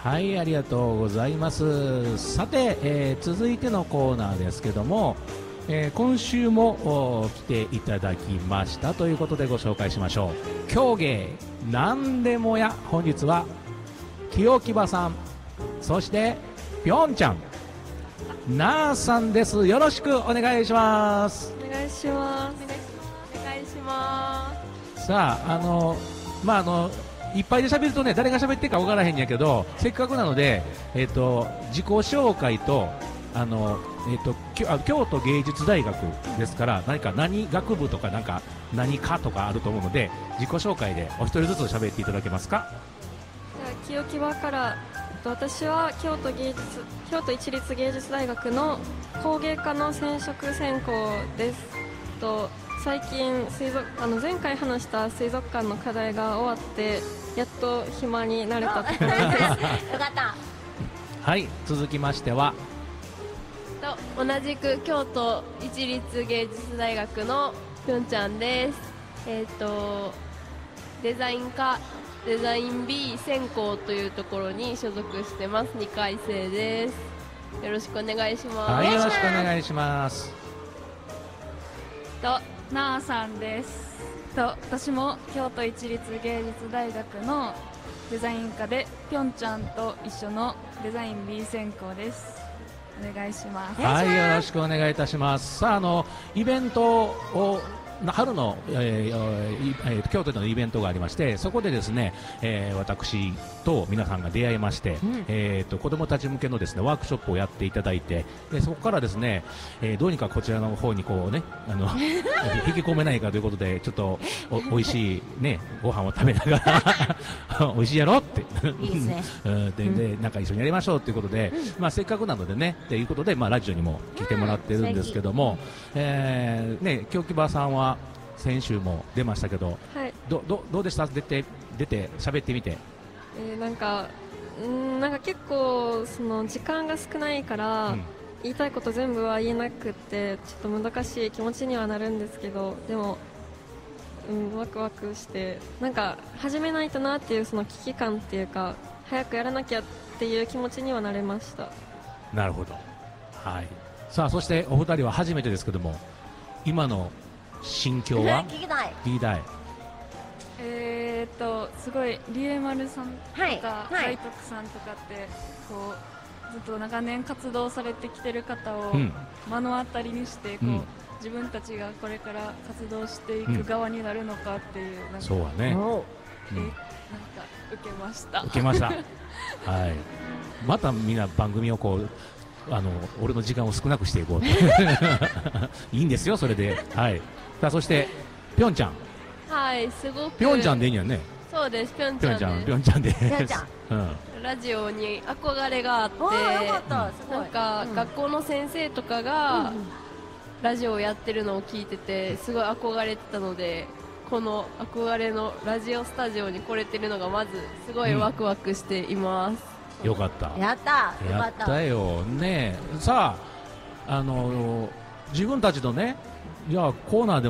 はい、ありがとうございます。さて、続いてのコーナーですけども、今週も来ていただきましたということでご紹介しましょう。狂芸なんでもや、本日は清木場さん、そしてぴょんちゃん、なあさんです。よろしくお願いします。 お願いします。 お願いします。 さあ、いっぱいで喋るとね、誰が喋ってるか分からへんやけど、せっかくなので、自己紹介と、京都芸術大学ですから、何学部とか何科とかあると思うので、自己紹介でお一人ずつ喋っていただけますか。 じゃあ清木場から、私は京都市立芸術大学の工芸科の染色専攻です。最近前回話した水族館の課題が終わってやっと暇になれたところですよかったはい、続きましては同じく京都市立芸術大学のぴょんちゃんです。デザイン科デザイン B 専攻というところに所属してます。2回生です。よろしくお願いします。 はい、よろしくお願いします。 なあさんです。私も京都一律芸術大学のデザイン科でぴょんちゃんと一緒のデザイン B 専攻です。お願いします。 はい、よろしくお願いいたします。さあ、イベントを春の、京都でのイベントがありまして、そこでですね、私と皆さんが出会いまして、子どもたち向けのですねワークショップをやっていただいて、そこからですね、どうにかこちらの方にこうね引き込めないかということで、ちょっとおいしいねご飯を食べながらおいしいやろっていいですねでなんか一緒にやりましょうということで、せっかくなのでねということで、ラジオにも来てもらってるんですけども、京木場さんは先週も出ましたけど、 はい、 どうでした？出て喋ってみて。 なんか結構時間が少ないから、言いたいこと全部は言えなくてちょっと難しい気持ちにはなるんですけど、でも、ワクワクして始めないとなっていうその危機感っていうか、早くやらなきゃっていう気持ちにはなれました。なるほど。 はい。さあ、そしてお二人は初めてですけども、今の心境は聞きたい。 すごいリエマルさんとかはい海徳さんとかってこうずっと長年活動されてきてる方を目の当たりにして自分たちがこれから活動していく側になるのかっていう、 そうはね、 受けました。 受けました。はい。またみんな番組を俺の時間を少なくしていこうといいんですよ、それで。はい。さあ、そしてぴょんちゃん。 はい、すごくぴょんちゃんでいいんやね。 そうです、ぴょんちゃんです。 ぴょんちゃんでラジオに憧れがあって、学校の先生とかがラジオをやってるのを聞いてて、すごい憧れてたので、この憧れのラジオスタジオに来れてるのがまずすごいワクワクしています。 よかった。 やったよね。さあ、自分たちのね、じゃあコーナーで